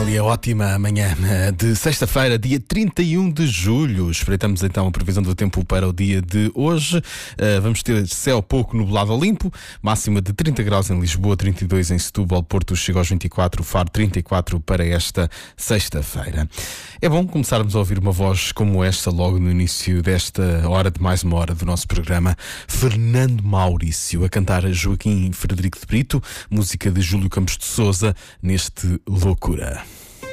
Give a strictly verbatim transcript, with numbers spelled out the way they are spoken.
e a ótima manhã de sexta-feira, dia trinta e um de julho. Espreitamos então a previsão do tempo para o dia de hoje. Uh, vamos ter céu pouco nublado a limpo, máxima de trinta graus em Lisboa, trinta e dois em Setúbal, Porto chega aos vinte e quatro, Faro trinta e quatro para esta sexta-feira. É bom começarmos a ouvir uma voz como esta logo no início desta hora, de mais uma hora do nosso programa. Fernando Maurício a cantar a Joaquim Frederico de Brito, música de Júlio Campos de Sousa, neste Loucura.